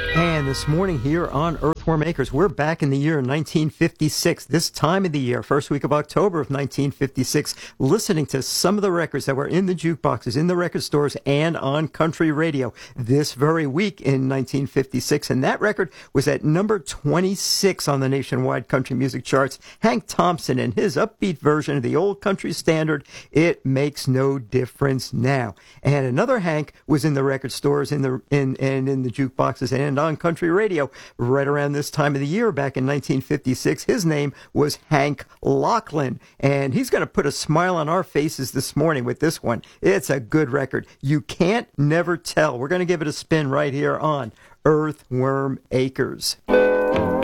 And this morning here on Earthworm Acres, we're back in the year 1956. This time of the year, first week of October of 1956, listening to some of the records that were in the jukeboxes, in the record stores, and on country radio this very week in 1956. And that record was at number 26 on the nationwide country music charts. Hank Thompson and his upbeat version of the old country standard, It Makes No Difference Now. And another Hank was in the record stores, in the jukeboxes, and on country radio right around this time of the year back in 1956. His name was Hank Locklin, and he's going to put a smile on our faces this morning with this one. It's a good record. You Can't Never Tell. We're going to give it a spin right here on Earthworm Acres.